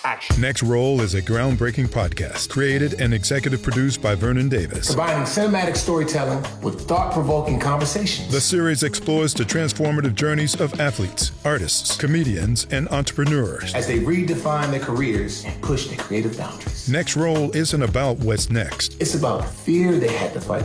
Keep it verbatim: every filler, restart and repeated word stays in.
action. Next Roll is a groundbreaking podcast created and executive produced by Vernon Davis. Combining cinematic storytelling with thought-provoking conversations. The series explores the transformative journeys of athletes, artists, comedians, and entrepreneurs as they redefine their careers and push their creative boundaries. Next Roll isn't about what's next. It's about the fear they had to fight